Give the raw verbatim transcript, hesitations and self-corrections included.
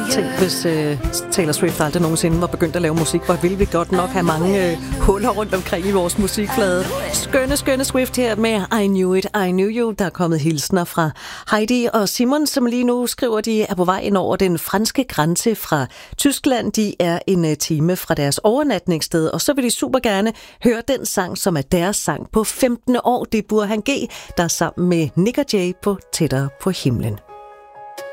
Tænk, hvis uh, Taylor Swift aldrig nogensinde var begyndt at lave musik, hvor ville vi godt nok have mange uh, huller rundt omkring i vores musikflade. Skønne, skønne Swift her med I Knew It, I Knew You. Der er kommet hilsner fra Heidi og Simon, som lige nu skriver, de er på vej ind over den franske grænse fra Tyskland. De er en uh, time fra deres overnatningssted, og så vil de super gerne høre den sang, som er deres sang på femtende år. Det er Burhan G, der er sammen med Nick og Jay på Tættere på himlen.